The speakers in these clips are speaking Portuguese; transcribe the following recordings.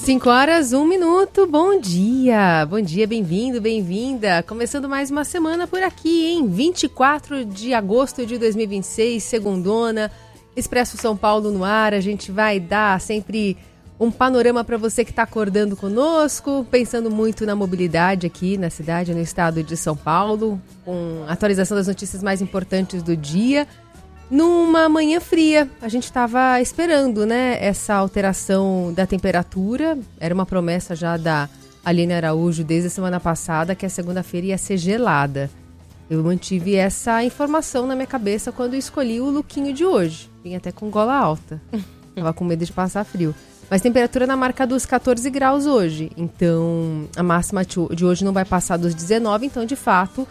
5h01. Bom dia, bem-vindo, bem-vinda. Começando mais uma semana por aqui, hein? 24 de agosto de 2026, segundona, Expresso São Paulo no ar. A gente vai dar sempre um panorama para você que está acordando conosco, pensando muito na mobilidade aqui na cidade, no estado de São Paulo, com atualização das notícias mais importantes do dia. Numa manhã fria, a gente estava esperando, né, essa alteração da temperatura. Era uma promessa já da Aline Araújo desde a semana passada, que a segunda-feira ia ser gelada. Eu mantive essa informação na minha cabeça quando escolhi o lookinho de hoje. Vim até com gola alta. Tava com medo de passar frio. Mas temperatura na marca dos 14 graus hoje. Então, a máxima de hoje não vai passar dos 19, então, de fato...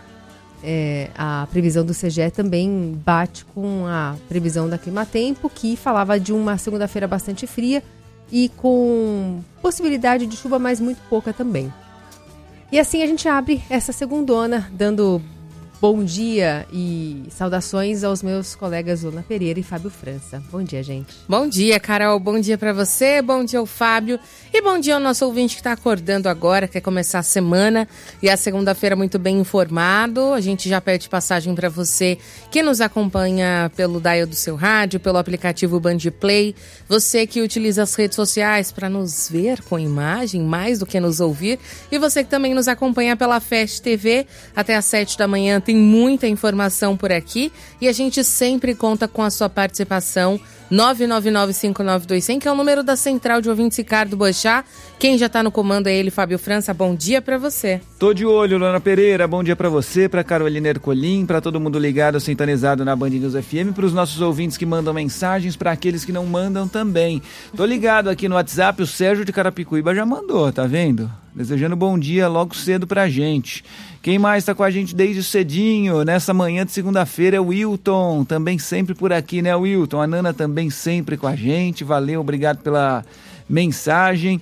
a previsão do CGE também bate com a previsão da Climatempo, que falava de uma segunda-feira bastante fria e com possibilidade de chuva, mas muito pouca também. E assim a gente abre essa segundona, dando bom dia e saudações aos meus colegas Luna Pereira e Fábio França. Bom dia, gente. Bom dia, Carol. Bom dia pra você, bom dia ao Fábio e bom dia ao nosso ouvinte que tá acordando agora, quer começar a semana e a segunda-feira muito bem informado. A gente já pede passagem pra você que nos acompanha pelo dial do seu rádio, pelo aplicativo Band Play, você que utiliza as redes sociais para nos ver com imagem, mais do que nos ouvir, e você que também nos acompanha pela Fast TV até às 7 da manhã. Tem muita informação por aqui e a gente sempre conta com a sua participação. 999-592100, que é o número da central de ouvintes Ricardo Boechat. Quem já tá no comando é ele, Fábio França. Bom dia pra você. Tô de olho, Luna Pereira. Bom dia pra você, pra Carolina Ercolim, pra todo mundo ligado, sintonizado na Band News FM, pros nossos ouvintes que mandam mensagens, pra aqueles que não mandam também. Tô ligado aqui no WhatsApp, o Sérgio de Carapicuíba já mandou, tá vendo? Desejando bom dia logo cedo pra gente. Quem mais tá com a gente desde cedinho, nessa manhã de segunda-feira, é o Wilton, também sempre por aqui, né, Wilton? A Nana também sempre com a gente, valeu, obrigado pela mensagem.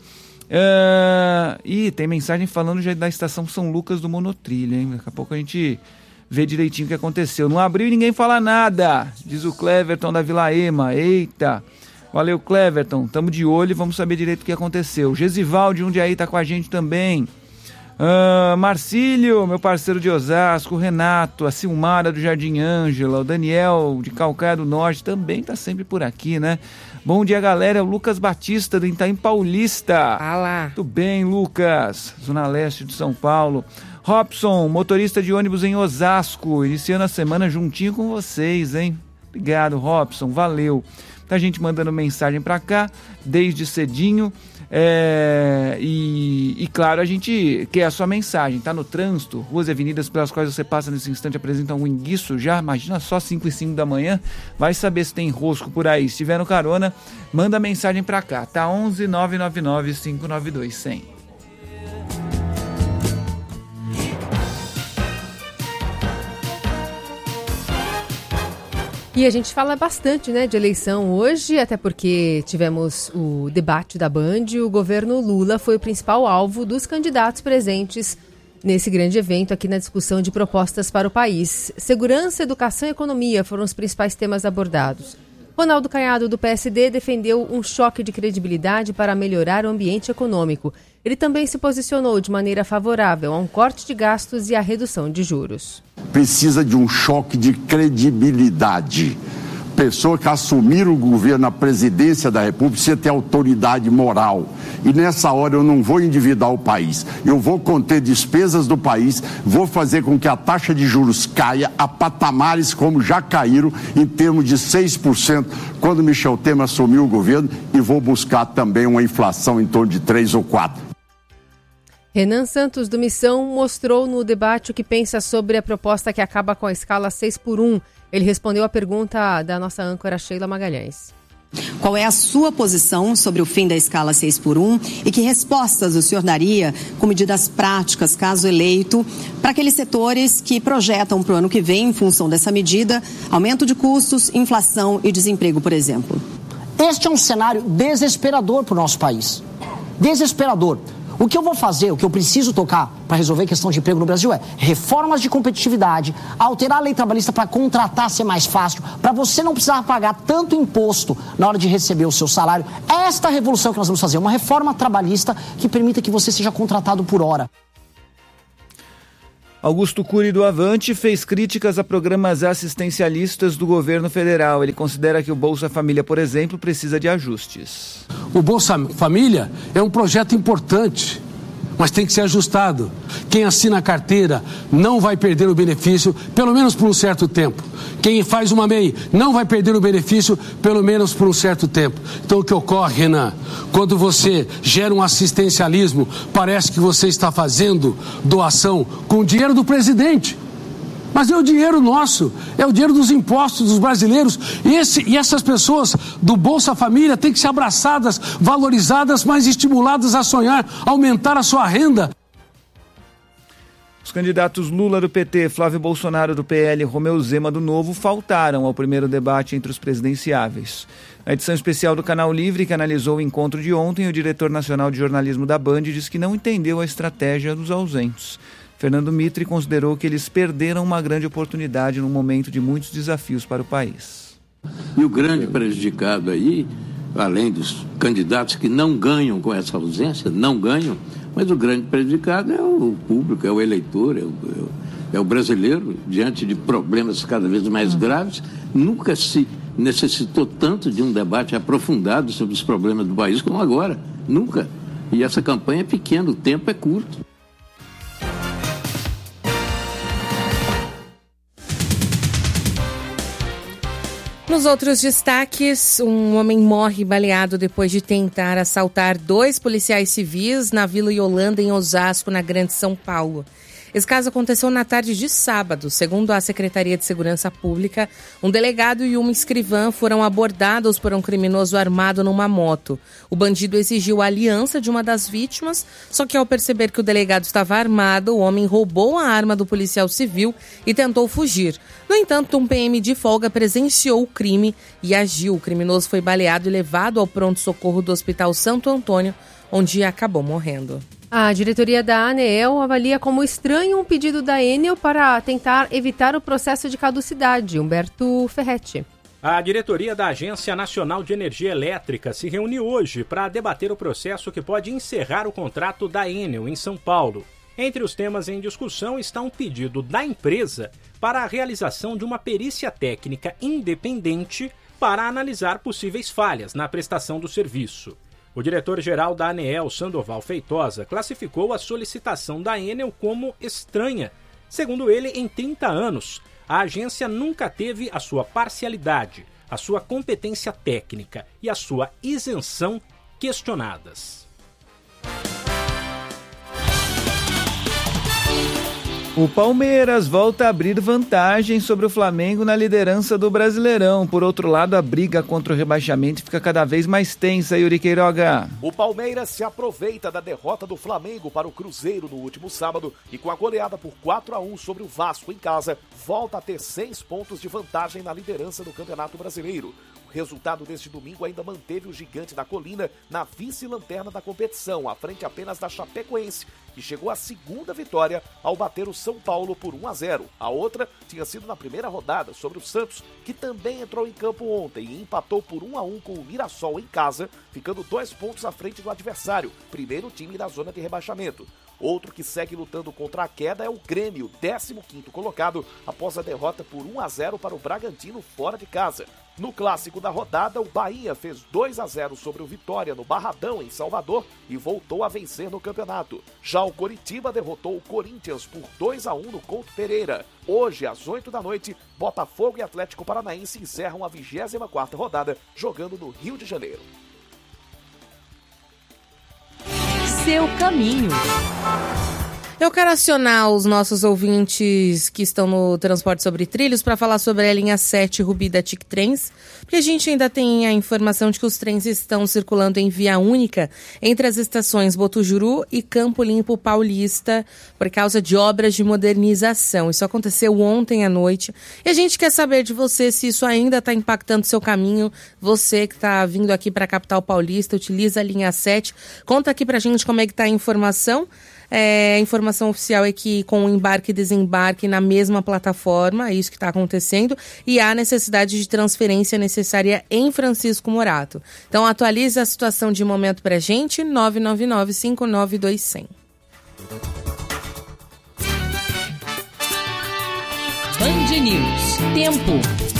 E tem mensagem falando já da estação São Lucas do Monotrilho, hein? Daqui a pouco a gente vê direitinho o que aconteceu. Não abriu e ninguém fala nada, diz o Cleverton da Vila Ema. Eita, valeu, Cleverton, tamo de olho e vamos saber direito o que aconteceu. Gesival de Jundiaí tá com a gente também. Marcílio, meu parceiro de Osasco, o Renato, a Silmara do Jardim Ângela, o Daniel de Calcaia do Norte também tá sempre por aqui, né? Bom dia, galera, é o Lucas Batista do Itaim Paulista. Olá. Tudo bem, Lucas? Zona Leste de São Paulo. Robson, motorista de ônibus em Osasco, iniciando a semana juntinho com vocês, hein? Obrigado, Robson, valeu. Tá gente mandando mensagem pra cá, desde cedinho. E claro, a gente quer a sua mensagem. Tá no trânsito, ruas e avenidas pelas quais você passa nesse instante apresentam um enguiço já, imagina só 5h05 da manhã, vai saber se tem rosco por aí. Se tiver no carona, manda mensagem pra cá, tá? 11 999 592 100. E a gente fala bastante, né, de eleição hoje, até porque tivemos o debate da Band e o governo Lula foi o principal alvo dos candidatos presentes nesse grande evento aqui na discussão de propostas para o país. Segurança, educação e economia foram os principais temas abordados. Ronaldo Caiado, do PSD, defendeu um choque de credibilidade para melhorar o ambiente econômico. Ele também se posicionou de maneira favorável a um corte de gastos e a redução de juros. Precisa de um choque de credibilidade. Pessoa que assumir o governo, a presidência da República, precisa ter autoridade moral. E nessa hora eu não vou endividar o país. Eu vou conter despesas do país, vou fazer com que a taxa de juros caia a patamares como já caíram, em termos de 6%, quando Michel Temer assumiu o governo, e vou buscar também uma inflação em torno de 3 ou 4%. Renan Santos, do Missão, mostrou no debate o que pensa sobre a proposta que acaba com a escala 6x1. Ele respondeu a pergunta da nossa âncora Sheila Magalhães. Qual é a sua posição sobre o fim da escala 6x1 e que respostas o senhor daria com medidas práticas, caso eleito, para aqueles setores que projetam para o ano que vem, em função dessa medida, aumento de custos, inflação e desemprego, por exemplo? Este é um cenário desesperador para o nosso país. Desesperador. O que eu vou fazer, o que eu preciso tocar para resolver a questão de emprego no Brasil é reformas de competitividade, alterar a lei trabalhista para contratar ser mais fácil, para você não precisar pagar tanto imposto na hora de receber o seu salário. É esta a revolução que nós vamos fazer, uma reforma trabalhista que permita que você seja contratado por hora. Augusto Cury do Avante fez críticas a programas assistencialistas do governo federal. Ele considera que o Bolsa Família, por exemplo, precisa de ajustes. O Bolsa Família é um projeto importante, mas tem que ser ajustado. Quem assina a carteira não vai perder o benefício, pelo menos por um certo tempo. Quem faz uma MEI não vai perder o benefício, pelo menos por um certo tempo. Então o que ocorre, Renan, quando você gera um assistencialismo, parece que você está fazendo doação com o dinheiro do presidente. Mas é o dinheiro nosso, é o dinheiro dos impostos dos brasileiros. E essas pessoas do Bolsa Família têm que ser abraçadas, valorizadas, mas estimuladas a sonhar, aumentar a sua renda. Os candidatos Lula do PT, Flávio Bolsonaro do PL e Romeu Zema do Novo faltaram ao primeiro debate entre os presidenciáveis. Na edição especial do Canal Livre, que analisou o encontro de ontem, o diretor nacional de jornalismo da Band disse que não entendeu a estratégia dos ausentes. Fernando Mitre considerou que eles perderam uma grande oportunidade num momento de muitos desafios para o país. E o grande prejudicado aí, além dos candidatos que não ganham com essa ausência, não ganham, mas o grande prejudicado é o público, é o eleitor, é o brasileiro, diante de problemas cada vez mais graves. Nunca se necessitou tanto de um debate aprofundado sobre os problemas do país como agora, nunca. E essa campanha é pequena, o tempo é curto. Nos outros destaques, um homem morre baleado depois de tentar assaltar 2 policiais civis na Vila Yolanda, em Osasco, na Grande São Paulo. Esse caso aconteceu na tarde de sábado. Segundo a Secretaria de Segurança Pública, um delegado e uma escrivã foram abordados por um criminoso armado numa moto. O bandido exigiu a aliança de uma das vítimas, só que ao perceber que o delegado estava armado, o homem roubou a arma do policial civil e tentou fugir. No entanto, um PM de folga presenciou o crime e agiu. O criminoso foi baleado e levado ao pronto-socorro do Hospital Santo Antônio, onde acabou morrendo. A diretoria da ANEEL avalia como estranho um pedido da Enel para tentar evitar o processo de caducidade. Humberto Ferretti. A diretoria da Agência Nacional de Energia Elétrica se reuniu hoje para debater o processo que pode encerrar o contrato da Enel em São Paulo. Entre os temas em discussão está um pedido da empresa para a realização de uma perícia técnica independente para analisar possíveis falhas na prestação do serviço. O diretor-geral da ANEEL, Sandoval Feitosa, classificou a solicitação da Enel como estranha. Segundo ele, em 30 anos, a agência nunca teve a sua parcialidade, a sua competência técnica e a sua isenção questionadas. O Palmeiras volta a abrir vantagem sobre o Flamengo na liderança do Brasileirão. Por outro lado, a briga contra o rebaixamento fica cada vez mais tensa, Yuri Queiroga. O Palmeiras se aproveita da derrota do Flamengo para o Cruzeiro no último sábado e com a goleada por 4-1 sobre o Vasco em casa, volta a ter 6 pontos de vantagem na liderança do Campeonato Brasileiro. O resultado deste domingo ainda manteve o Gigante da Colina na vice-lanterna da competição, à frente apenas da Chapecoense, que chegou à segunda vitória ao bater o São Paulo por 1-0. A outra tinha sido na primeira rodada sobre o Santos, que também entrou em campo ontem e empatou por 1-1 com o Mirassol em casa, ficando 2 pontos à frente do adversário, primeiro time da zona de rebaixamento. Outro que segue lutando contra a queda é o Grêmio, 15º colocado, após a derrota por 1-0 para o Bragantino fora de casa. No clássico da rodada, o Bahia fez 2-0 sobre o Vitória no Barradão, em Salvador, e voltou a vencer no campeonato. Já o Coritiba derrotou o Corinthians por 2-1 no Couto Pereira. Hoje, às 8 da noite, Botafogo e Atlético Paranaense encerram a 24ª rodada, jogando no Rio de Janeiro. Seu caminho. Eu quero acionar os nossos ouvintes que estão no transporte sobre trilhos para falar sobre a linha 7 Rubi da TIC Trens, porque a gente ainda tem a informação de que os trens estão circulando em via única entre as estações Botujuru e Campo Limpo Paulista por causa de obras de modernização. Isso aconteceu ontem à noite e a gente quer saber de você se isso ainda está impactando o seu caminho. Você que está vindo aqui para a capital paulista, utiliza a linha 7. Conta aqui para a gente como é que está a informação. A informação oficial é que com o embarque e desembarque na mesma plataforma, é isso que está acontecendo, e há necessidade de transferência necessária em Francisco Morato. Então atualiza a situação de momento para a gente, 999-592-100. Band News. Tempo.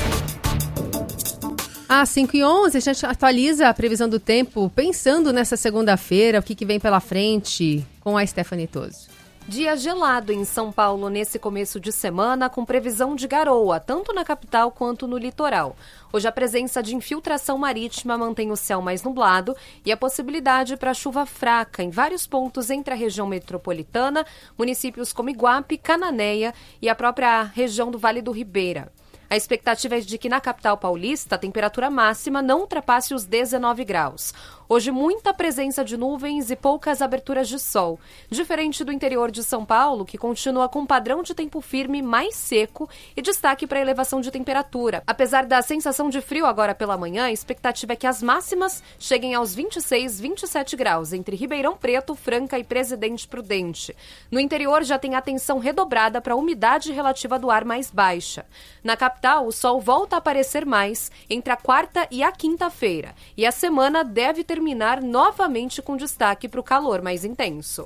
Às 5h11, a gente atualiza a previsão do tempo, pensando nessa segunda-feira, o que vem pela frente, com a Stephanie Toso. Dia gelado em São Paulo nesse começo de semana, com previsão de garoa, tanto na capital quanto no litoral. Hoje a presença de infiltração marítima mantém o céu mais nublado e a possibilidade para chuva fraca em vários pontos entre a região metropolitana, municípios como Iguape, Cananéia e a própria região do Vale do Ribeira. A expectativa é de que na capital paulista a temperatura máxima não ultrapasse os 19 graus. Hoje, muita presença de nuvens e poucas aberturas de sol. Diferente do interior de São Paulo, que continua com um padrão de tempo firme mais seco e destaque para a elevação de temperatura. Apesar da sensação de frio agora pela manhã, a expectativa é que as máximas cheguem aos 26, 27 graus, entre Ribeirão Preto, Franca e Presidente Prudente. No interior já tem atenção redobrada para a umidade relativa do ar mais baixa. Na capital, o sol volta a aparecer mais entre a quarta e a quinta-feira. E a semana deve terminar novamente com destaque para o calor mais intenso.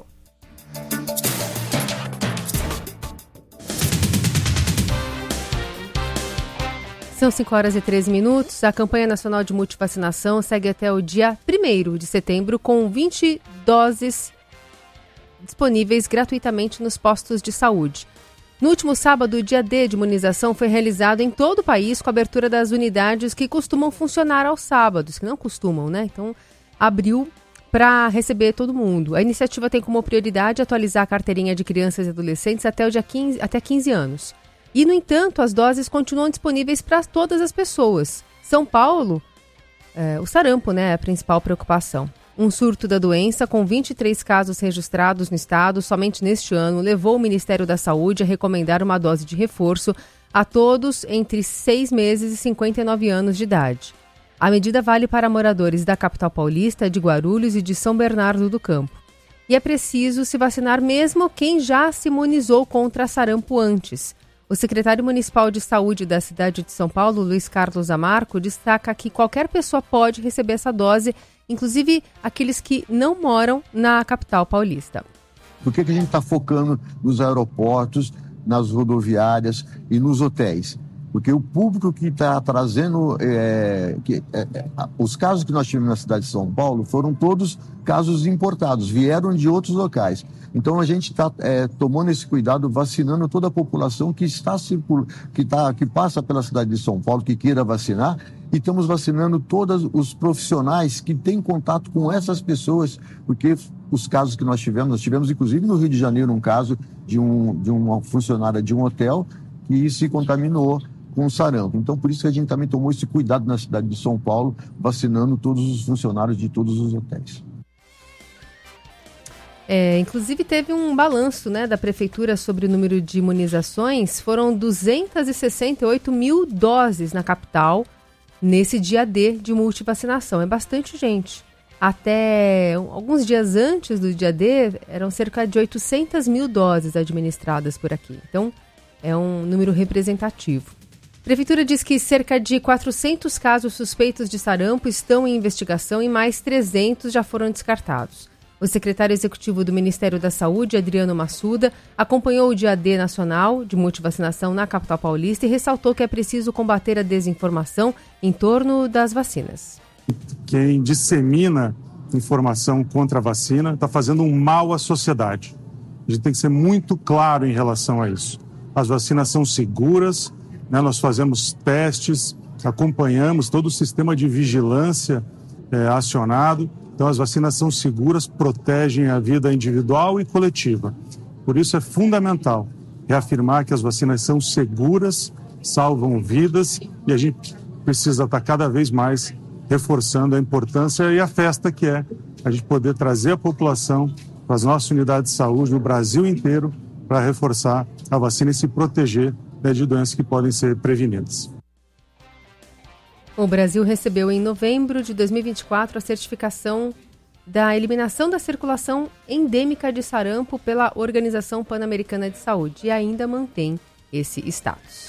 São 5h13. A campanha nacional de multivacinação segue até o dia 1º de setembro, com 20 doses disponíveis gratuitamente nos postos de saúde. No último sábado, o dia D de imunização foi realizado em todo o país, com a abertura das unidades que costumam funcionar aos sábados, que não costumam, né? Então, abriu para receber todo mundo. A iniciativa tem como prioridade atualizar a carteirinha de crianças e adolescentes até 15 anos. E, no entanto, as doses continuam disponíveis para todas as pessoas. São Paulo, o sarampo, né, é a principal preocupação. Um surto da doença, com 23 casos registrados no estado somente neste ano, levou o Ministério da Saúde a recomendar uma dose de reforço a todos entre 6 meses e 59 anos de idade. A medida vale para moradores da capital paulista, de Guarulhos e de São Bernardo do Campo. E é preciso se vacinar mesmo quem já se imunizou contra sarampo antes. O secretário municipal de saúde da cidade de São Paulo, Luiz Carlos Amarco, destaca que qualquer pessoa pode receber essa dose, inclusive aqueles que não moram na capital paulista. Por que a gente está focando nos aeroportos, nas rodoviárias e nos hotéis? Porque o público que está trazendo... os casos que nós tivemos na cidade de São Paulo foram todos casos importados, vieram de outros locais. Então a gente está tomando esse cuidado, vacinando toda a população que passa pela cidade de São Paulo, que queira vacinar, e estamos vacinando todos os profissionais que têm contato com essas pessoas, porque os casos que nós tivemos inclusive no Rio de Janeiro um caso de uma funcionária de um hotel que se contaminou com sarampo. Então, por isso que a gente também tomou esse cuidado na cidade de São Paulo, vacinando todos os funcionários de todos os hotéis. Inclusive teve um balanço, né, da prefeitura sobre o número de imunizações. Foram 268 mil doses na capital nesse dia D de multivacinação. É bastante gente. Até alguns dias antes do dia D, eram cerca de 800 mil doses administradas por aqui. Então, é um número representativo. A prefeitura diz que cerca de 400 casos suspeitos de sarampo estão em investigação e mais 300 já foram descartados. O secretário executivo do Ministério da Saúde, Adriano Massuda, acompanhou o dia D nacional de multivacinação na capital paulista e ressaltou que é preciso combater a desinformação em torno das vacinas. Quem dissemina informação contra a vacina está fazendo um mal à sociedade. A gente tem que ser muito claro em relação a isso. As vacinas são seguras, né? Nós fazemos testes, acompanhamos todo o sistema de vigilância acionado. Então, as vacinas são seguras, protegem a vida individual e coletiva. Por isso é fundamental reafirmar que as vacinas são seguras, salvam vidas e a gente precisa estar cada vez mais reforçando a importância e a festa que é a gente poder trazer a população para as nossas unidades de saúde no Brasil inteiro para reforçar a vacina e se proteger de doenças que podem ser prevenidas. O Brasil recebeu em novembro de 2024 a certificação da eliminação da circulação endêmica de sarampo pela Organização Pan-Americana de Saúde e ainda mantém esse status.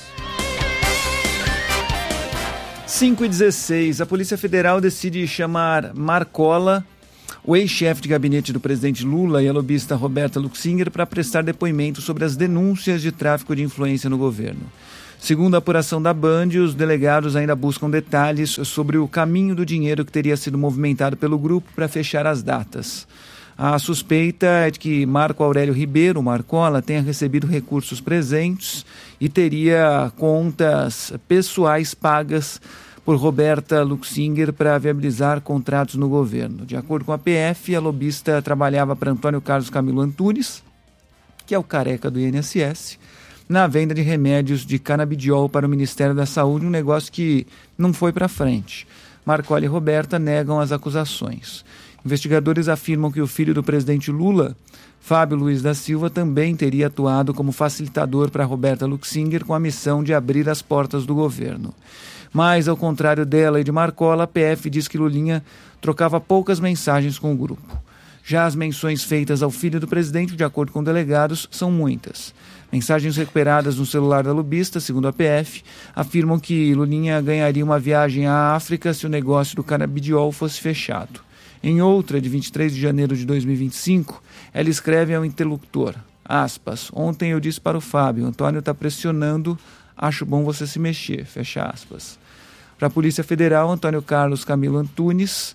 5h16, a Polícia Federal decide chamar Marcola, o ex-chefe de gabinete do presidente Lula, e a lobista Roberta Luxinger para prestar depoimento sobre as denúncias de tráfico de influência no governo. Segundo a apuração da Band, os delegados ainda buscam detalhes sobre o caminho do dinheiro que teria sido movimentado pelo grupo para fechar as datas. A suspeita é de que Marco Aurélio Ribeiro, Marcola, tenha recebido recursos presentes e teria contas pessoais pagas por Roberta Luxinger para viabilizar contratos no governo. De acordo com a PF, a lobista trabalhava para Antônio Carlos Camilo Antunes, que é o careca do INSS, na venda de remédios de canabidiol para o Ministério da Saúde, um negócio que não foi para frente. Marcola e Roberta negam as acusações. Investigadores afirmam que o filho do presidente Lula, Fábio Luiz da Silva, também teria atuado como facilitador para Roberta Luxinger com a missão de abrir as portas do governo. Mas, ao contrário dela e de Marcola, a PF diz que Lulinha trocava poucas mensagens com o grupo. Já as menções feitas ao filho do presidente, de acordo com delegados, são muitas. Mensagens recuperadas no celular da lobista, segundo a PF, afirmam que Lulinha ganharia uma viagem à África se o negócio do canabidiol fosse fechado. Em outra, de 23 de janeiro de 2025, ela escreve ao interlocutor, aspas, ontem eu disse para o Fábio, Antônio está pressionando, acho bom você se mexer, fecha aspas. Para a Polícia Federal, Antônio Carlos Camilo Antunes,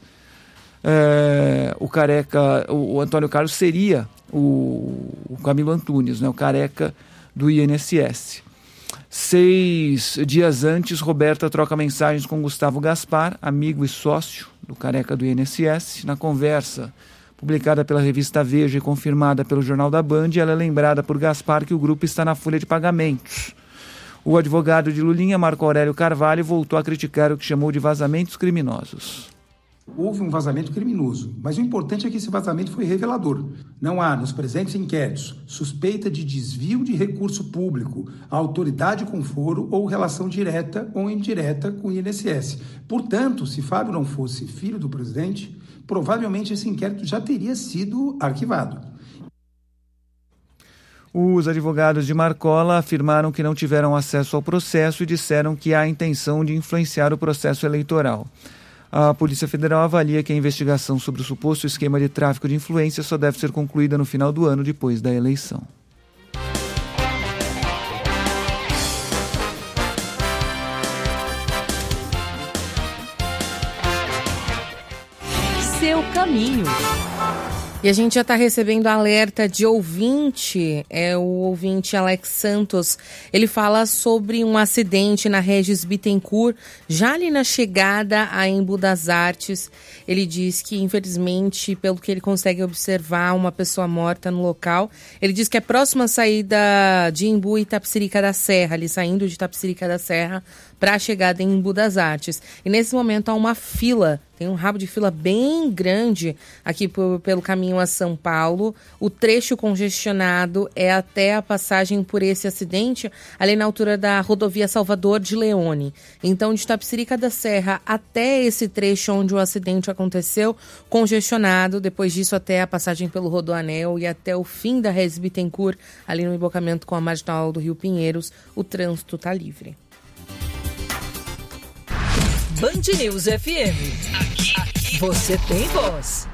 o Antônio Carlos seria o Camilo Antunes, né, o careca do INSS. 6 dias antes, Roberta troca mensagens com Gustavo Gaspar, amigo e sócio do careca do INSS. Na conversa, publicada pela revista Veja e confirmada pelo Jornal da Band, ela é lembrada por Gaspar que o grupo está na folha de pagamentos. O advogado de Lulinha, Marco Aurélio Carvalho, voltou a criticar o que chamou de vazamentos criminosos. Houve um vazamento criminoso, mas o importante é que esse vazamento foi revelador. Não há, nos presentes inquéritos, suspeita de desvio de recurso público à autoridade com foro ou relação direta ou indireta com o INSS. Portanto, se Fábio não fosse filho do presidente, provavelmente esse inquérito já teria sido arquivado. Os advogados de Marcola afirmaram que não tiveram acesso ao processo e disseram que há a intenção de influenciar o processo eleitoral. A Polícia Federal avalia que a investigação sobre o suposto esquema de tráfico de influência só deve ser concluída no final do ano, depois da eleição. Seu caminho. E a gente já está recebendo alerta de ouvinte, é o ouvinte Alex Santos. Ele fala sobre um acidente na Regis Bittencourt, já ali na chegada a Embu das Artes. Ele diz que, infelizmente, pelo que ele consegue observar, uma pessoa morta no local. Ele diz que é próxima à saída de Embu e Itapecerica da Serra, ali saindo de Itapecerica da Serra para a chegada em Embu das Artes. E nesse momento há uma fila, tem um rabo de fila bem grande aqui pelo caminho a São Paulo. O trecho congestionado é até a passagem por esse acidente, ali na altura da rodovia Salvador de Leone. Então, de Itapecerica da Serra até esse trecho onde o acidente aconteceu, congestionado. Depois disso, até a passagem pelo Rodoanel e até o fim da Regis Bittencourt, ali no embocamento com a marginal do Rio Pinheiros, o trânsito está livre. Band News FM. Aqui você tem voz.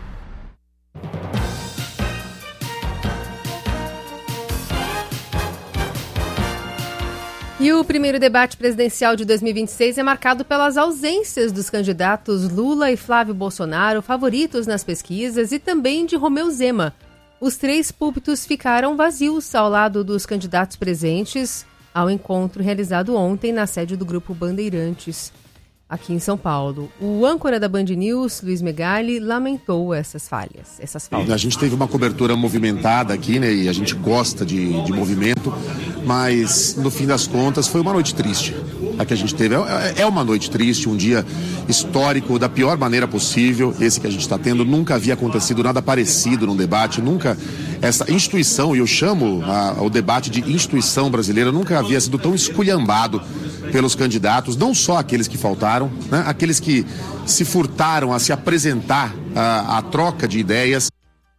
E o primeiro debate presidencial de 2026 é marcado pelas ausências dos candidatos Lula e Flávio Bolsonaro, favoritos nas pesquisas, e também de Romeu Zema. Os 3 púlpitos ficaram vazios ao lado dos candidatos presentes ao encontro realizado ontem na sede do Grupo Bandeirantes. aqui em São Paulo. O âncora da Band News, Luiz Megali, lamentou essas falhas, essas faltas. A gente teve uma cobertura movimentada aqui, né? E a gente gosta de movimento, mas no fim das contas foi uma noite triste. A que a gente teve é uma noite triste, um dia histórico da pior maneira possível. Esse que a gente está tendo, nunca havia acontecido nada parecido num debate, nunca essa instituição, e eu chamo o debate de instituição brasileira, nunca havia sido tão esculhambado pelos candidatos, não só aqueles que faltaram, né? Aqueles que se furtaram a se apresentar à troca de ideias.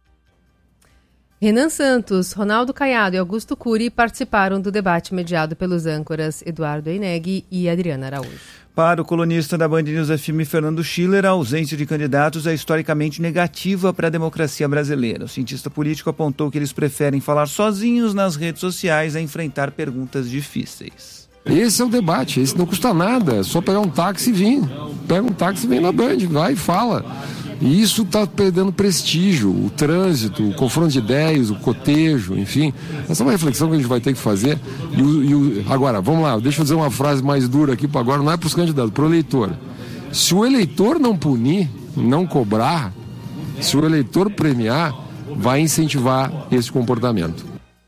Renan Santos, Ronaldo Caiado e Augusto Cury participaram do debate mediado pelos âncoras Eduardo Eineg e Adriana Araújo. Para o colunista da Band News FM, Fernando Schiller, a ausência de candidatos é historicamente negativa para a democracia brasileira. O cientista político apontou que eles preferem falar sozinhos nas redes sociais a enfrentar perguntas difíceis. Esse é o debate, esse não custa nada, é só pegar um táxi e vir. Pega um táxi e vem na Band, vai e fala. E isso está perdendo prestígio, o trânsito, o confronto de ideias, o cotejo, enfim. Essa é uma reflexão que a gente vai ter que fazer. Agora, vamos lá, deixa eu dizer uma frase mais dura aqui, agora não é para os candidatos, para o eleitor. Se o eleitor não punir, não cobrar, se o eleitor premiar, vai incentivar esse comportamento.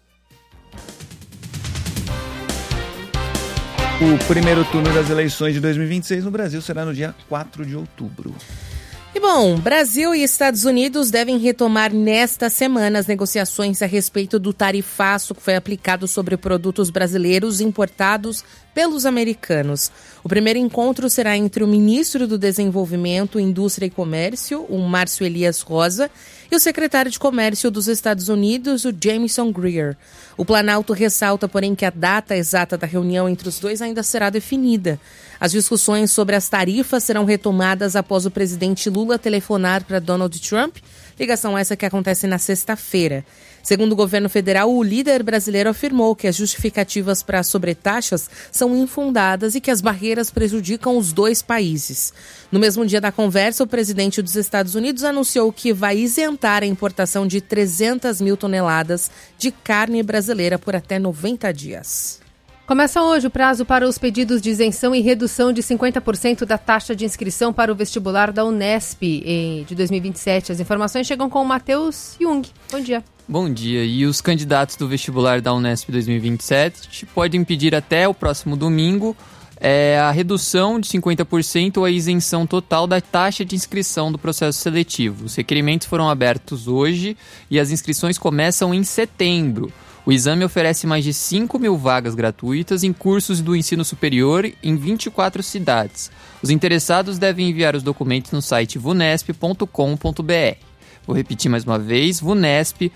O primeiro turno das eleições de 2026 no Brasil será no dia 4 de outubro. E bom, Brasil e Estados Unidos devem retomar nesta semana as negociações a respeito do tarifaço que foi aplicado sobre produtos brasileiros importados pelos americanos. O primeiro encontro será entre o ministro do Desenvolvimento, Indústria e Comércio, o Márcio Elias Rosa, e o secretário de Comércio dos Estados Unidos, o Jamieson Greer. O Planalto ressalta, porém, que a data exata da reunião entre os dois ainda será definida. As discussões sobre as tarifas serão retomadas após o presidente Lula telefonar para Donald Trump, ligação essa que acontece na sexta-feira. Segundo o governo federal, o líder brasileiro afirmou que as justificativas para as sobretaxas são infundadas e que as barreiras prejudicam os dois países. No mesmo dia da conversa, o presidente dos Estados Unidos anunciou que vai isentar a importação de 300 mil toneladas de carne brasileira por até 90 dias. Começa hoje o prazo para os pedidos de isenção e redução de 50% da taxa de inscrição para o vestibular da Unesp de 2027. As informações chegam com o Matheus Jung. Bom dia. Bom dia. E os candidatos do vestibular da Unesp 2027 podem pedir até o próximo domingo a redução de 50% ou a isenção total da taxa de inscrição do processo seletivo. Os requerimentos foram abertos hoje e as inscrições começam em setembro. O exame oferece mais de 5 mil vagas gratuitas em cursos do ensino superior em 24 cidades. Os interessados devem enviar os documentos no site vunesp.com.br. Vou repetir mais uma vez, vunesp.com.br.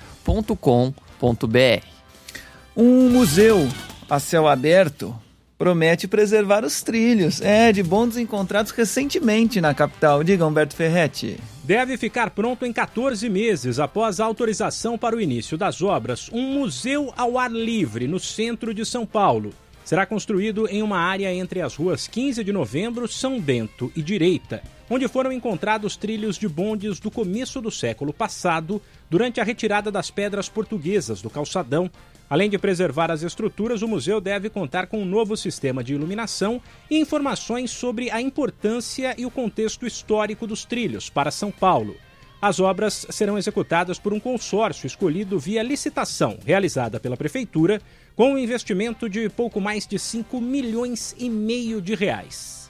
Um museu a céu aberto promete preservar os trilhos. De bons encontrados recentemente na capital. Diga, Humberto Ferretti. Deve ficar pronto em 14 meses após a autorização para o início das obras um museu ao ar livre no centro de São Paulo. Será construído em uma área entre as ruas 15 de Novembro, São Bento e Direita, onde foram encontrados trilhos de bondes do começo do século passado, durante a retirada das pedras portuguesas do calçadão. Além de preservar as estruturas, o museu deve contar com um novo sistema de iluminação e informações sobre a importância e o contexto histórico dos trilhos para São Paulo. As obras serão executadas por um consórcio escolhido via licitação, realizada pela Prefeitura, com um investimento de pouco mais de 5,5 milhões de reais.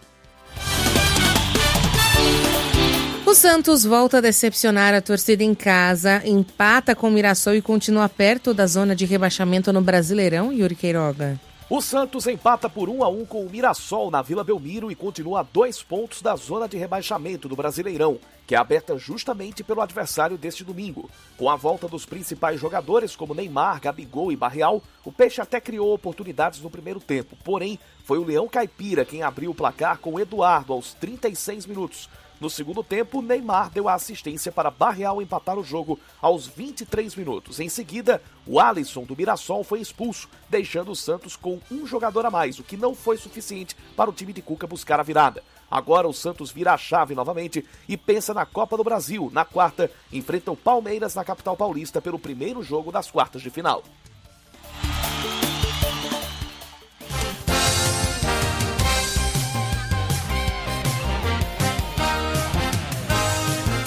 O Santos volta a decepcionar a torcida em casa, empata com o Mirassol e continua perto da zona de rebaixamento no Brasileirão, Yuri Queiroga. O Santos empata por 1-1 com o Mirassol na Vila Belmiro e continua a 2 pontos da zona de rebaixamento do Brasileirão, que é aberta justamente pelo adversário deste domingo. Com a volta dos principais jogadores como Neymar, Gabigol e Barreal, o Peixe até criou oportunidades no primeiro tempo, porém foi o Leão Caipira quem abriu o placar com o Eduardo aos 36 minutos. No segundo tempo, Neymar deu a assistência para Barreal empatar o jogo aos 23 minutos. Em seguida, o Alisson do Mirassol foi expulso, deixando o Santos com um jogador a mais, o que não foi suficiente para o time de Cuca buscar a virada. Agora o Santos vira a chave novamente e pensa na Copa do Brasil. Na quarta, enfrenta o Palmeiras na capital paulista pelo primeiro jogo das quartas de final.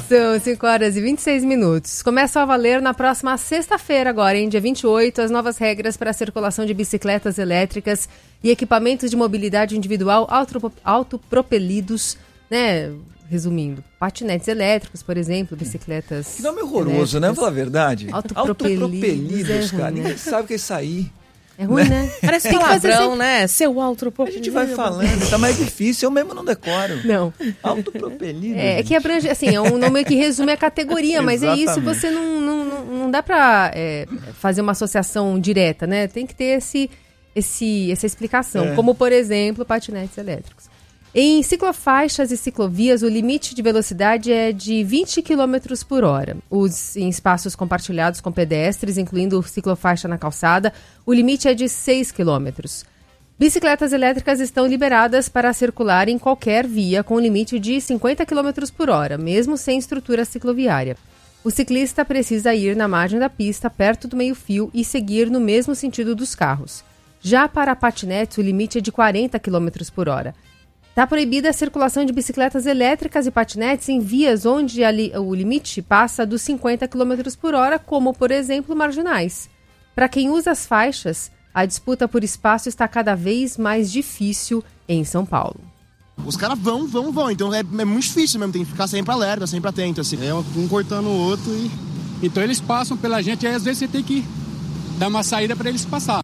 São 5 horas e 26 minutos. Começam a valer na próxima sexta-feira agora, hein, dia 28, as novas regras para a circulação de bicicletas elétricas e equipamentos de mobilidade individual autopropelidos, né? Resumindo, patinetes elétricos, por exemplo, bicicletas. Que nome horroroso, né? Vamos falar a verdade. Autopropelidos, cara. Ninguém sabe o que é isso aí. É ruim, né? Parece palavrão, né? Seu autopropelido. A gente vai falando, tá mais difícil. Eu mesmo não decoro. Não. Autopropelido. É que abrange, assim, é um nome que resume a categoria, mas é isso, você não dá pra fazer uma associação direta, né? Tem que ter essa explicação. Como, por exemplo, patinetes elétricos. Em ciclofaixas e ciclovias, o limite de velocidade é de 20 km por hora. Em espaços compartilhados com pedestres, incluindo ciclofaixa na calçada, o limite é de 6 km. Bicicletas elétricas estão liberadas para circular em qualquer via com limite de 50 km por hora, mesmo sem estrutura cicloviária. O ciclista precisa ir na margem da pista, perto do meio-fio, e seguir no mesmo sentido dos carros. Já para patinetes, o limite é de 40 km por hora. Está proibida a circulação de bicicletas elétricas e patinetes em vias onde o limite passa dos 50 km por hora, como, por exemplo, marginais. Para quem usa as faixas, a disputa por espaço está cada vez mais difícil em São Paulo. Os caras vão, então é muito difícil mesmo, tem que ficar sempre alerta, sempre atento, assim. É um cortando o outro e... Então eles passam pela gente, aí às vezes você tem que dar uma saída para eles passar.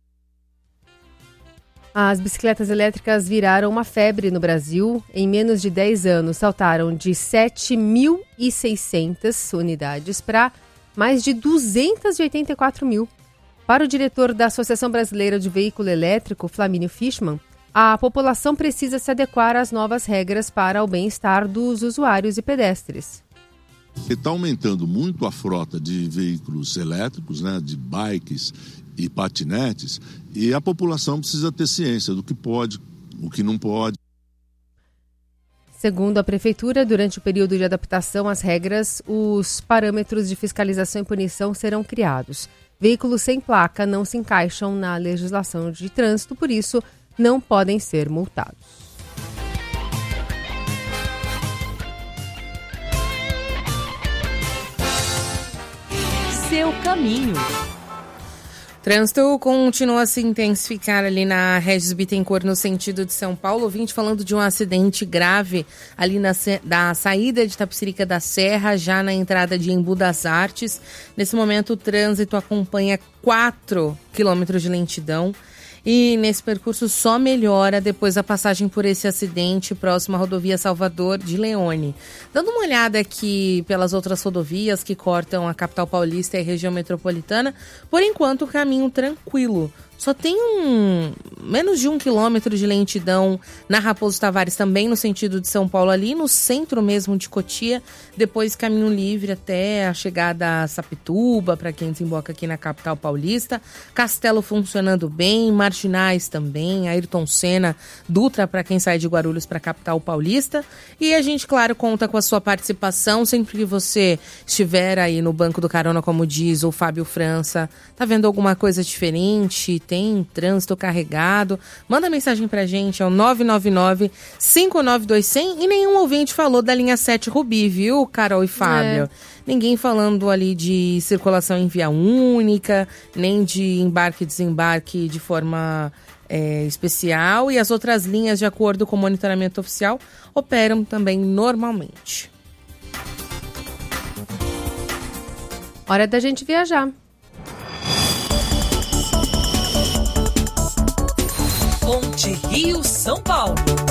As bicicletas elétricas viraram uma febre no Brasil. Em menos de 10 anos, saltaram de 7.600 unidades para mais de 284 mil. Para o diretor da Associação Brasileira de Veículo Elétrico, Flamínio Fischmann, a população precisa se adequar às novas regras para o bem-estar dos usuários e pedestres. Está aumentando muito a frota de veículos elétricos, né, de bikes e patinetes, e a população precisa ter ciência do que pode, o que não pode. Segundo a Prefeitura, durante o período de adaptação às regras, os parâmetros de fiscalização e punição serão criados. Veículos sem placa não se encaixam na legislação de trânsito, por isso não podem ser multados. Seu caminho. Trânsito continua a se intensificar ali na Regis Bittencourt, no sentido de São Paulo. Ouvinte falando de um acidente grave ali da saída de Itapecerica da Serra, já na entrada de Embu das Artes. Nesse momento, o trânsito acompanha 4 quilômetros de lentidão. E nesse percurso só melhora depois da passagem por esse acidente próximo à rodovia Salvador de Leone. Dando uma olhada aqui pelas outras rodovias que cortam a capital paulista e a região metropolitana, por enquanto o caminho tranquilo. Só tem menos de 1 quilômetro de lentidão na Raposo Tavares, também no sentido de São Paulo, ali no centro mesmo de Cotia. Depois caminho livre até a chegada a Sapituba, para quem desemboca aqui na capital paulista. Castelo funcionando bem, Marginais também, Ayrton Senna, Dutra para quem sai de Guarulhos para a capital paulista. E a gente, claro, conta com a sua participação sempre que você estiver aí no banco do carona, como diz o Fábio França. Tá vendo alguma coisa diferente? Tem trânsito carregado? Manda mensagem pra gente, é o 999-592-100. E nenhum ouvinte falou da linha 7 Rubi, viu, Carol e Fábio? Ninguém falando ali de circulação em via única, nem de embarque e desembarque de forma especial. E as outras linhas, de acordo com o monitoramento oficial, operam também normalmente. Hora da gente viajar. Ponte Rio-São Paulo.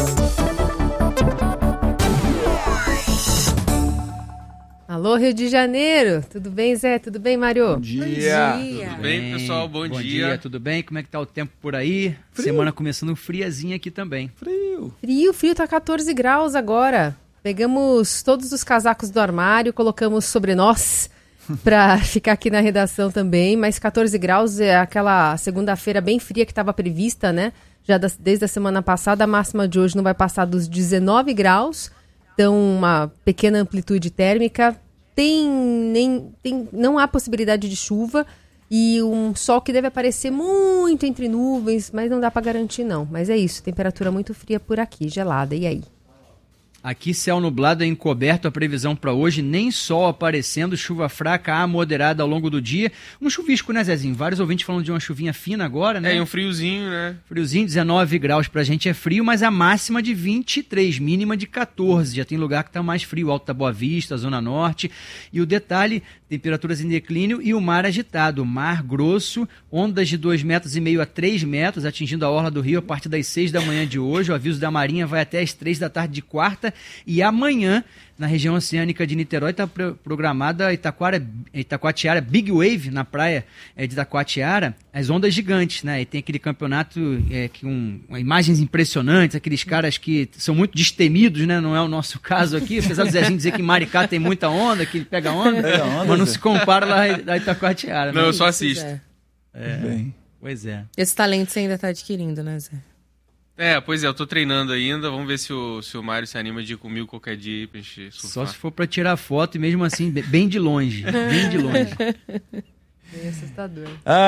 Alô, Rio de Janeiro. Tudo bem, Zé? Tudo bem, Mário? Bom dia. Tudo bem, pessoal? Bom dia. Tudo bem? Como é que tá o tempo por aí? Frio. Semana começando friazinha aqui também. Frio, tá 14 graus agora. Pegamos todos os casacos do armário, colocamos sobre nós para ficar aqui na redação também, mas 14 graus é aquela segunda-feira bem fria que estava prevista, né? Já desde a semana passada, a máxima de hoje não vai passar dos 19 graus, então uma pequena amplitude térmica. Não há possibilidade de chuva e um sol que deve aparecer muito entre nuvens, mas não dá para garantir não. Mas é isso, temperatura muito fria por aqui, gelada. E aí? Aqui céu nublado e encoberto, a previsão para hoje, nem sol aparecendo, chuva fraca a moderada ao longo do dia. Um chuvisco, né, Zezinho? Vários ouvintes falando de uma chuvinha fina agora, né? E um friozinho, né? Friozinho, 19 graus pra gente é frio, mas a máxima de 23, mínima de 14. Já tem lugar que tá mais frio, Alto da Boa Vista, Zona Norte. E o detalhe, temperaturas em declínio e o mar agitado. Mar grosso, ondas de 2,5 metros a 3 metros, atingindo a orla do Rio a partir das 6 da manhã de hoje. O aviso da Marinha vai até as 3 da tarde de quarta. E amanhã, na região oceânica de Niterói, está programada Itacoatiara Big Wave, na praia de Itacoatiara, as ondas gigantes, né? E tem aquele campeonato com imagens impressionantes, aqueles caras que são muito destemidos, né? Não é o nosso caso aqui, apesar do Zezinho dizer que Maricá tem muita onda, que ele pega onda, mas não se compara lá a Itacoatiara. Não, eu só assisto. Pois é. Esse talento você ainda está adquirindo, né, Zé? Pois é, eu tô treinando ainda, vamos ver se o Mário se anima de ir comigo qualquer dia aí pra gente surfar. Só se for pra tirar foto e mesmo assim, bem de longe, bem de longe. É assustador.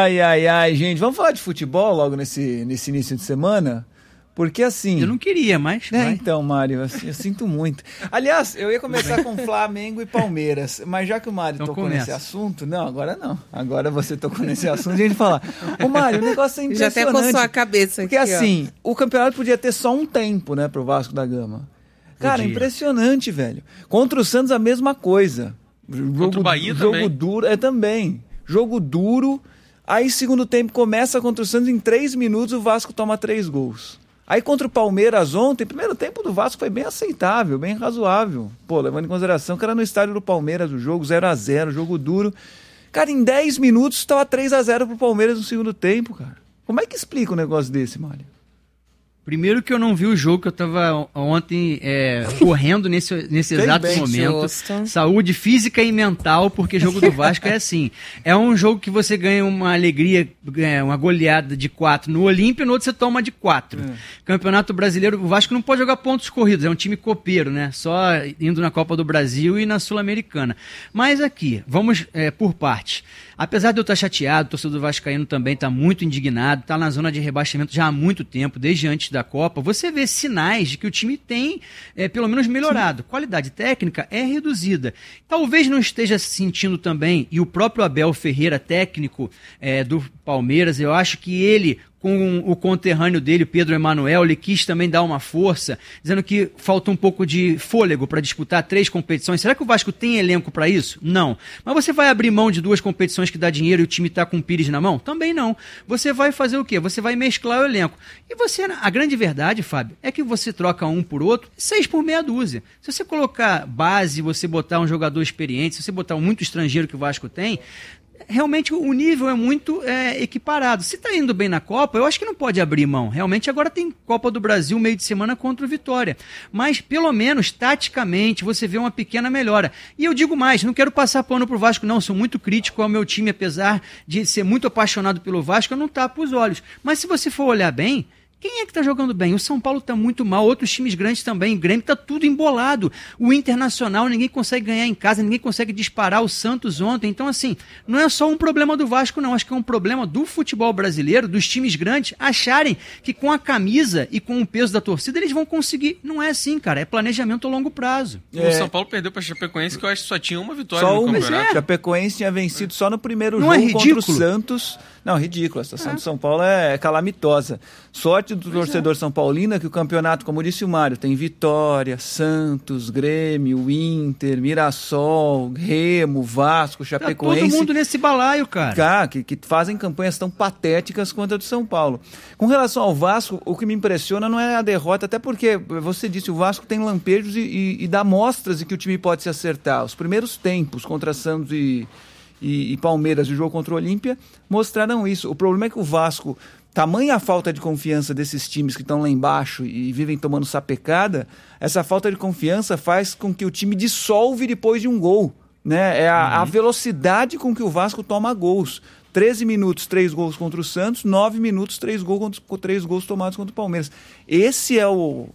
Ai, gente, vamos falar de futebol logo nesse início de semana? Porque assim... Eu não queria, mas... Então, Mário, assim, eu sinto muito. Aliás, eu ia começar com Flamengo e Palmeiras, mas já que o Mário tocou nesse assunto... Não, agora não. Agora você tocou nesse assunto, a gente fala... Ô, Mário, o negócio é impressionante. Já até coçou a cabeça aqui, porque assim, o campeonato podia ter só um tempo, né, pro Vasco da Gama. Cara, impressionante, velho. Contra o Santos, a mesma coisa. Contra o Bahia também. Jogo duro, também. Jogo duro, aí segundo tempo começa contra o Santos, em 3 minutos o Vasco toma 3 gols. Aí contra o Palmeiras ontem, primeiro tempo do Vasco foi bem aceitável, bem razoável. Pô, levando em consideração que era no estádio do Palmeiras o jogo, 0-0, jogo duro. Cara, em 10 minutos estava 3-0 pro Palmeiras no segundo tempo, cara. Como é que explica um negócio desse, Mário? Primeiro que eu não vi o jogo, que eu estava ontem correndo nesse exato momento. Justo. Saúde física e mental, porque jogo do Vasco é assim. É um jogo que você ganha uma alegria, uma goleada de 4 no Olímpia, no outro você toma de 4. Campeonato Brasileiro, o Vasco não pode jogar pontos corridos, é um time copeiro, né? Só indo na Copa do Brasil e na Sul-Americana. Mas aqui, vamos por partes. Apesar de eu estar chateado, o torcedor vascaíno também está muito indignado, está na zona de rebaixamento já há muito tempo, desde antes da Copa. Você vê sinais de que o time tem, pelo menos, melhorado. Sim. Qualidade técnica é reduzida. Talvez não esteja se sentindo também, e o próprio Abel Ferreira, técnico do Palmeiras, eu acho que ele... com o conterrâneo dele, Pedro Emanuel, ele quis também dar uma força, dizendo que falta um pouco de fôlego para disputar 3 competições. Será que o Vasco tem elenco para isso? Não. Mas você vai abrir mão de 2 competições que dá dinheiro e o time está com o Pires na mão? Também não. Você vai fazer o quê? Você vai mesclar o elenco. E a grande verdade, Fábio, é que você troca um por outro, 6 por meia dúzia. Se você colocar base, você botar um jogador experiente, se você botar muito estrangeiro que o Vasco tem... Realmente o nível é muito equiparado. Se está indo bem na Copa, eu acho que não pode abrir mão. Realmente agora tem Copa do Brasil meio de semana contra o Vitória. Mas pelo menos taticamente você vê uma pequena melhora. E eu digo mais, não quero passar pano pro Vasco não, sou muito crítico ao meu time, apesar de ser muito apaixonado pelo Vasco, eu não tapo os olhos. Mas se você for olhar bem... Quem é que tá jogando bem? O São Paulo tá muito mal, outros times grandes também, o Grêmio tá tudo embolado. O Internacional, ninguém consegue ganhar em casa, ninguém consegue disparar o Santos ontem. Então, assim, não é só um problema do Vasco, não. Acho que é um problema do futebol brasileiro, dos times grandes, acharem que com a camisa e com o peso da torcida eles vão conseguir. Não é assim, cara. É planejamento a longo prazo. O São Paulo perdeu pra Chapecoense, que eu acho que só tinha uma vitória no campeonato. Chapecoense tinha vencido só no primeiro jogo contra o Santos. Não, ridículo. A situação do São Paulo é calamitosa. Sorte do torcedor São Paulino é que o campeonato, como disse o Mário, tem Vitória, Santos, Grêmio, Inter, Mirassol, Remo, Vasco, Chapecoense. Tá todo mundo nesse balaio, cara. Que fazem campanhas tão patéticas quanto a do São Paulo. Com relação ao Vasco, o que me impressiona não é a derrota, até porque, você disse, o Vasco tem lampejos e dá mostras de que o time pode se acertar. Os primeiros tempos contra Santos e Palmeiras, o jogo contra o Olímpia, mostraram isso. O problema é que o Vasco, tamanha a falta de confiança desses times que estão lá embaixo e vivem tomando sapecada, essa falta de confiança faz com que o time dissolve depois de um gol, né? É a velocidade com que o Vasco toma gols. 13 minutos, 3 gols contra o Santos, 9 minutos, 3 gols tomados contra o Palmeiras. Esse é o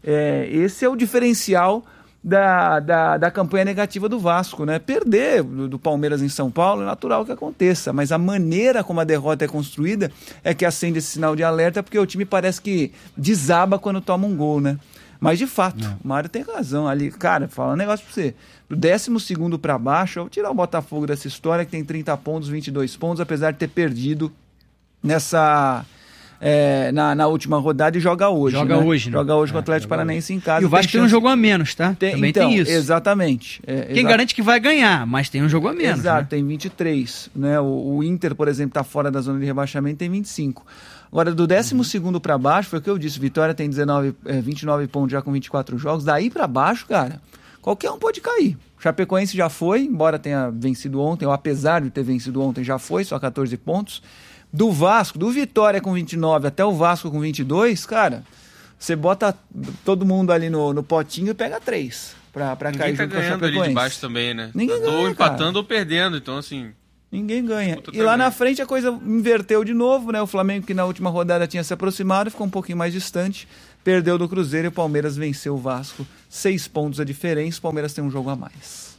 diferencial da campanha negativa do Vasco, né? Perder do Palmeiras em São Paulo é natural que aconteça, mas a maneira como a derrota é construída é que acende esse sinal de alerta, porque o time parece que desaba quando toma um gol, né? Mas, de fato, o Mário tem razão ali. Cara, fala um negócio pra você. Do 12º para baixo, eu vou tirar o Botafogo dessa história, que tem 30 pontos, 22 pontos, apesar de ter perdido nessa... na última rodada e joga hoje. Joga hoje, né? Joga hoje com o Atlético Paranaense em casa. E o Vasco tem um jogo a menos, tá? Também tem isso. Exatamente. Quem garante que vai ganhar, mas tem um jogo a menos. Exato, né? Tem 23. Né? O Inter, por exemplo, está fora da zona de rebaixamento, tem 25. Agora, do 12º para baixo, foi o que eu disse, Vitória tem 29 pontos já com 24 jogos. Daí para baixo, cara, qualquer um pode cair. Chapecoense já foi, embora tenha vencido ontem, ou apesar de ter vencido ontem, já foi, só 14 pontos. Do Vasco, do Vitória com 29 até o Vasco com 22, cara, você bota todo mundo ali no potinho e pega 3 pra cair junto com a Chapecoense. Ninguém tá ganhando ali de baixo também, né? Ninguém ganha, ou empatando cara. Ou perdendo, então assim... Ninguém ganha. E lá na frente a coisa inverteu de novo, né? O Flamengo, que na última rodada tinha se aproximado, ficou um pouquinho mais distante, perdeu do Cruzeiro e o Palmeiras venceu o Vasco. 6 pontos a diferença, o Palmeiras tem um jogo a mais.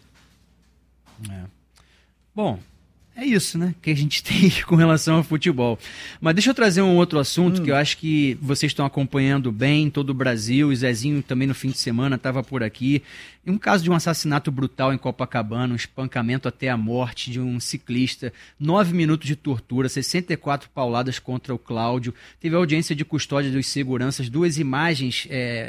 Bom, é isso, né, que a gente tem com relação ao futebol. Mas deixa eu trazer um outro assunto que eu acho que vocês estão acompanhando bem em todo o Brasil. O Zezinho também no fim de semana estava por aqui. Um caso de um assassinato brutal em Copacabana, um espancamento até a morte de um ciclista, 9 minutos de tortura, 64 pauladas contra o Cláudio. Teve audiência de custódia dos seguranças, 2 imagens,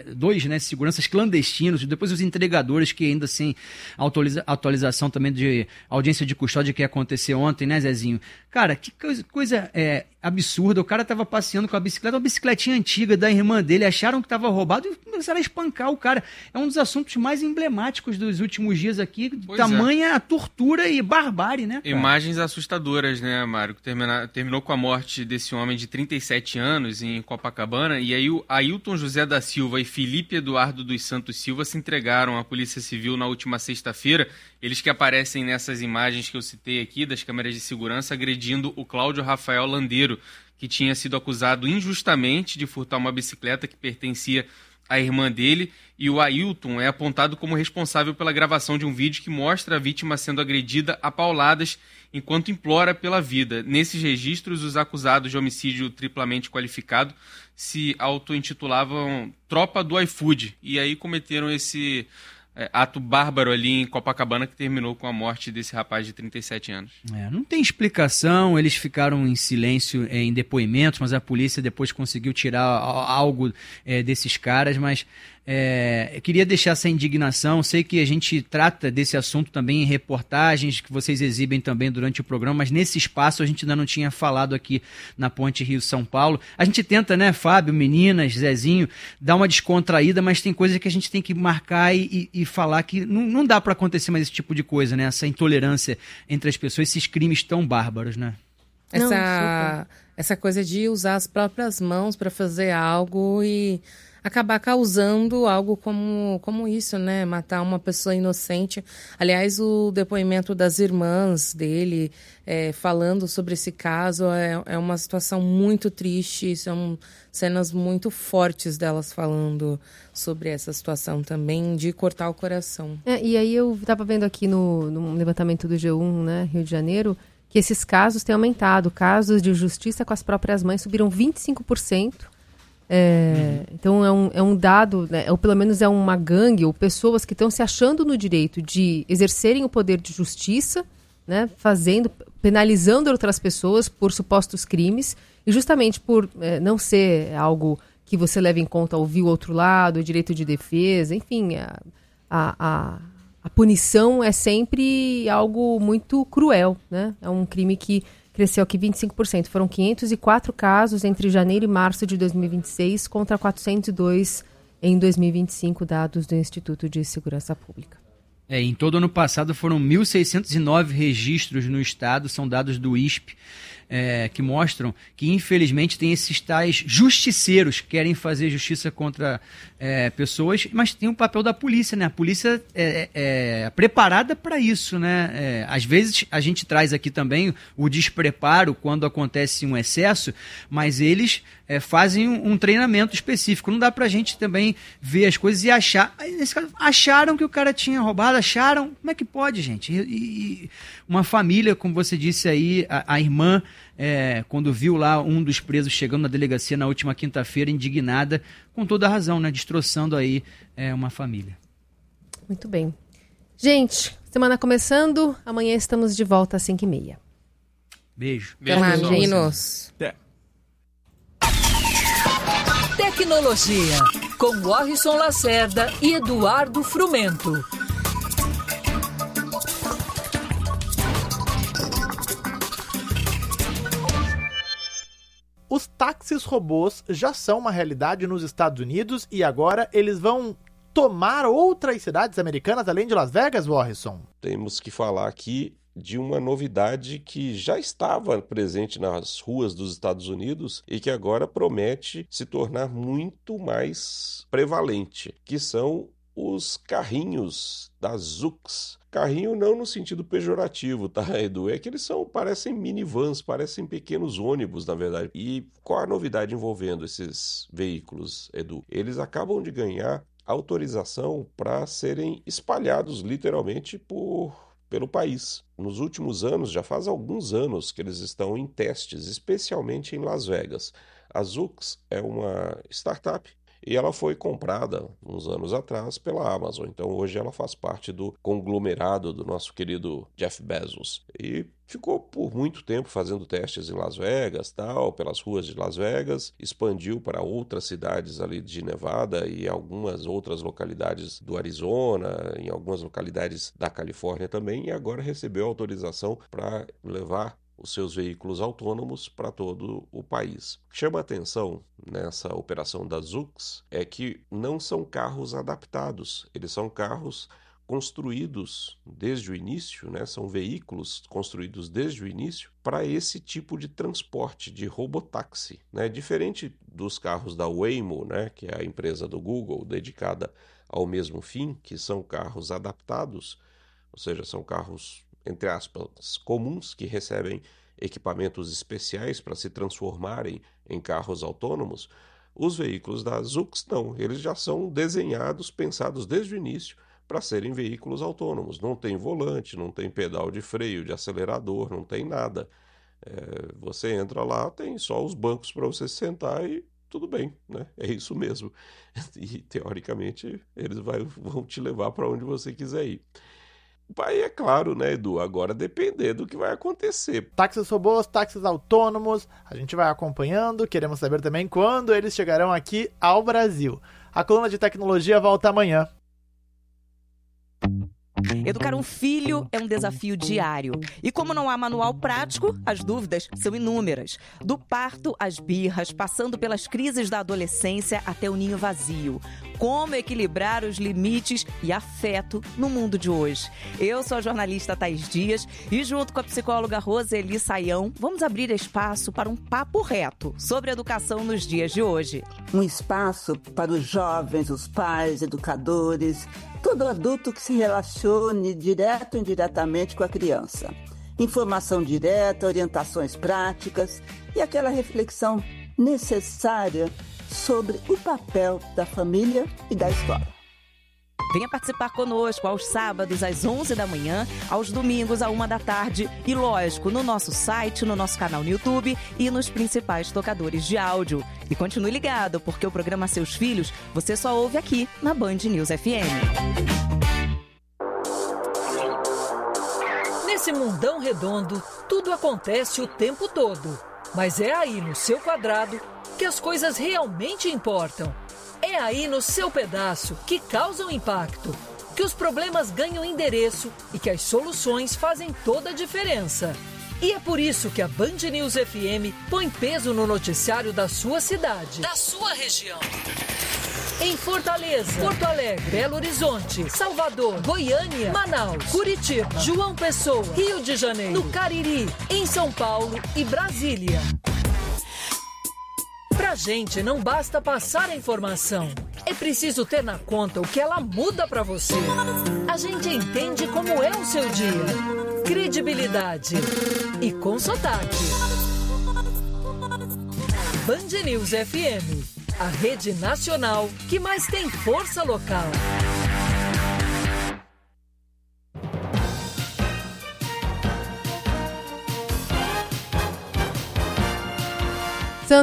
2 seguranças clandestinos, e depois os entregadores que ainda sem atualização também de audiência de custódia que aconteceu ontem, né, Zezinho? Cara, que coisa absurda. O cara tava passeando com a bicicleta, uma bicicletinha antiga da irmã dele, acharam que tava roubado e começaram a espancar o cara. É um dos assuntos mais emblemáticos dos últimos dias aqui, tamanha tortura e barbárie, né, cara? Imagens assustadoras, né, Mário? Terminou com a morte desse homem de 37 anos em Copacabana, e aí o Ailton José da Silva e Felipe Eduardo dos Santos Silva se entregaram à Polícia Civil na última sexta-feira. Eles que aparecem nessas imagens que eu citei aqui, das câmeras de segurança, agredindo o Cláudio Rafael Landeiro, que tinha sido acusado injustamente de furtar uma bicicleta que pertencia à irmã dele, e o Ailton é apontado como responsável pela gravação de um vídeo que mostra a vítima sendo agredida a pauladas enquanto implora pela vida. Nesses registros, os acusados de homicídio triplamente qualificado se auto-intitulavam Tropa do iFood, e aí cometeram esse ato bárbaro ali em Copacabana que terminou com a morte desse rapaz de 37 anos. Não tem explicação, eles ficaram em silêncio em depoimentos, mas a polícia depois conseguiu tirar algo desses caras, mas eu queria deixar essa indignação. Sei que a gente trata desse assunto também em reportagens que vocês exibem também durante o programa, mas nesse espaço a gente ainda não tinha falado aqui na Ponte Rio-São Paulo. A gente tenta, né, Fábio, meninas, Zezinho, dar uma descontraída, mas tem coisas que a gente tem que marcar e falar que não dá para acontecer mais esse tipo de coisa, né? Essa intolerância entre as pessoas, esses crimes tão bárbaros, né? Essa coisa de usar as próprias mãos para fazer algo e acabar causando algo como isso, né? Matar uma pessoa inocente. Aliás, o depoimento das irmãs dele falando sobre esse caso é uma situação muito triste. São cenas muito fortes delas falando sobre essa situação também, de cortar o coração. E aí eu estava vendo aqui no levantamento do G1, né, Rio de Janeiro, que esses casos têm aumentado. Casos de justiça com as próprias mães subiram 25%. Então é um dado, né, ou pelo menos é uma gangue, ou pessoas que estão se achando no direito de exercerem o poder de justiça, né, penalizando outras pessoas por supostos crimes, e justamente por não ser algo que você leva em conta ouvir o outro lado, o direito de defesa, enfim, a punição é sempre algo muito cruel, né? É um crime que cresceu aqui 25%. Foram 504 casos entre janeiro e março de 2026 contra 402 em 2025, dados do Instituto de Segurança Pública. Em todo ano passado foram 1.609 registros no estado, são dados do ISP, que mostram que, infelizmente, tem esses tais justiceiros que querem fazer justiça contra pessoas, mas tem o papel da polícia, né? A polícia é preparada para isso, né? Às vezes a gente traz aqui também o despreparo quando acontece um excesso, mas eles fazem um treinamento específico. Não dá pra gente também ver as coisas e achar. Nesse caso, acharam que o cara tinha roubado, acharam. Como é que pode, gente? E uma família, como você disse aí, a irmã, quando viu lá um dos presos chegando na delegacia na última quinta-feira, indignada, com toda a razão, né? Destroçando aí uma família. Muito bem. Gente, semana começando, amanhã estamos de volta às 5h30. Beijo. Beijo, meninos. Tecnologia, com Warrison Lacerda e Eduardo Frumento. Os táxis robôs já são uma realidade nos Estados Unidos e agora eles vão tomar outras cidades americanas além de Las Vegas, Warrison? Temos que falar aqui de uma novidade que já estava presente nas ruas dos Estados Unidos e que agora promete se tornar muito mais prevalente, que são os carrinhos da Zoox. Carrinho não no sentido pejorativo, tá, Edu? É que eles parecem minivans, parecem pequenos ônibus, na verdade. E qual a novidade envolvendo esses veículos, Edu? Eles acabam de ganhar autorização para serem espalhados literalmente pelo país. Nos últimos anos, já faz alguns anos que eles estão em testes, especialmente em Las Vegas. A Zoox é uma startup e ela foi comprada uns anos atrás pela Amazon. Então hoje ela faz parte do conglomerado do nosso querido Jeff Bezos. E ficou por muito tempo fazendo testes em Las Vegas, pelas ruas de Las Vegas, expandiu para outras cidades ali de Nevada e algumas outras localidades do Arizona, em algumas localidades da Califórnia também, e agora recebeu autorização para levar os seus veículos autônomos para todo o país. O que chama a atenção nessa operação da Zoox é que não são carros adaptados, eles são carros construídos desde o início, né? São veículos construídos desde o início para esse tipo de transporte, de robotáxi, né? Diferente dos carros da Waymo, né? Que é a empresa do Google dedicada ao mesmo fim, que são carros adaptados, ou seja, são carros, entre aspas, comuns, que recebem equipamentos especiais para se transformarem em carros autônomos. Os veículos da Zoox não, eles já são desenhados, pensados desde o início para serem veículos autônomos. Não tem volante, não tem pedal de freio, de acelerador, não tem nada. Você entra lá, tem só os bancos para você sentar e tudo bem, né? É isso mesmo. E, teoricamente, eles vão te levar para onde você quiser ir. Aí é claro, né, Edu? Agora depender do que vai acontecer. Táxis robôs, táxis autônomos, a gente vai acompanhando. Queremos saber também quando eles chegarão aqui ao Brasil. A coluna de tecnologia volta amanhã. Educar um filho é um desafio diário. E como não há manual prático, as dúvidas são inúmeras. Do parto às birras, passando pelas crises da adolescência até o ninho vazio. Como equilibrar os limites e afeto no mundo de hoje? Eu sou a jornalista Thaís Dias e junto com a psicóloga Roseli Saião, vamos abrir espaço para um papo reto sobre educação nos dias de hoje. Um espaço para os jovens, os pais, educadores, todo adulto que se relacione direto ou indiretamente com a criança. Informação direta, orientações práticas e aquela reflexão necessária sobre o papel da família e da escola. Venha participar conosco aos sábados às 11 da manhã, aos domingos à 1 da tarde e, lógico, no nosso site, no nosso canal no YouTube e nos principais tocadores de áudio. E continue ligado, porque o programa Seus Filhos você só ouve aqui na Band News FM. Nesse mundão redondo, tudo acontece o tempo todo. Mas é aí no seu quadrado que as coisas realmente importam. É aí no seu pedaço que causam impacto, que os problemas ganham endereço e que as soluções fazem toda a diferença. E é por isso que a Band News FM põe peso no noticiário da sua cidade, da sua região. Em Fortaleza, Porto Alegre, Belo Horizonte, Salvador, Goiânia, Manaus, Curitiba, João Pessoa, Rio de Janeiro, no Cariri, em São Paulo e Brasília. Pra gente não basta passar a informação, é preciso ter na conta o que ela muda pra você. A gente entende como é o seu dia. Credibilidade e com sotaque. Band News FM, a rede nacional que mais tem força local. São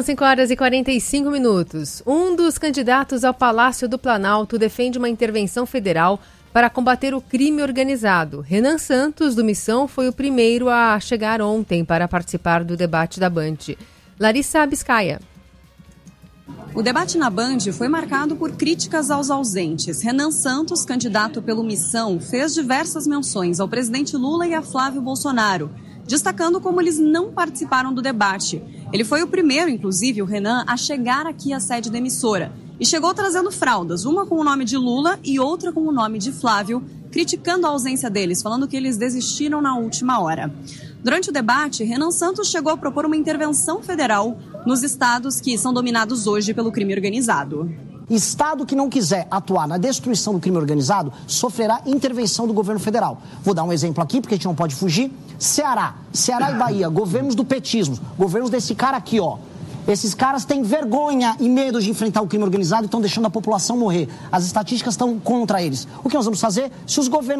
5h45. Um dos candidatos ao Palácio do Planalto defende uma intervenção federal para combater o crime organizado. Renan Santos, do Missão, foi o primeiro a chegar ontem para participar do debate da Band. Larissa Biscaia. O debate na Band foi marcado por críticas aos ausentes. Renan Santos, candidato pelo Missão, fez diversas menções ao presidente Lula e a Flávio Bolsonaro, destacando como eles não participaram do debate. Ele foi o primeiro, inclusive, o Renan, a chegar aqui à sede da emissora. E chegou trazendo fraldas, uma com o nome de Lula e outra com o nome de Flávio, criticando a ausência deles, falando que eles desistiram na última hora. Durante o debate, Renan Santos chegou a propor uma intervenção federal nos estados que são dominados hoje pelo crime organizado. Estado que não quiser atuar na destruição do crime organizado sofrerá intervenção do governo federal. Vou dar um exemplo aqui, porque a gente não pode fugir. Ceará e Bahia, governos do petismo, governos desse cara aqui, ó. Esses caras têm vergonha e medo de enfrentar o crime organizado e estão deixando a população morrer. As estatísticas estão contra eles. O que nós vamos fazer? Se os governos